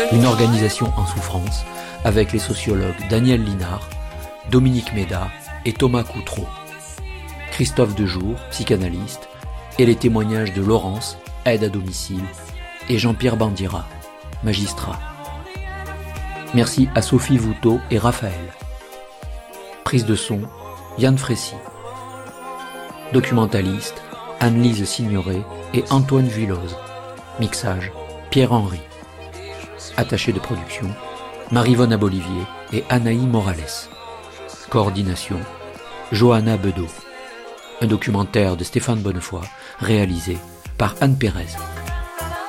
Une organisation en souffrance avec les sociologues Daniel Linard, Dominique Méda et Thomas Coutreau. Christophe Dejour, psychanalyste, et les témoignages de Laurence, aide à domicile, et Jean-Pierre Bandira, magistrat. Merci à Sophie Voutot et Raphaël. Prise de son, Yann Frécy. Documentaliste, Anne-Lise Signoret et Antoine Vuilloz. Mixage, Pierre-Henry. Attaché de production, Maryvonne Abolivier et Anaï Morales. Coordination, Johanna Bedeau. Un documentaire de Stéphane Bonnefoy, réalisé par Anne Pérez.